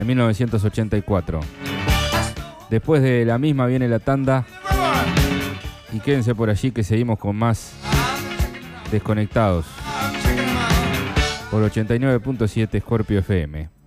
en 1984. Después de la misma viene la tanda. Y quédense por allí que seguimos con más Desconectados por 89.7 Scorpio FM.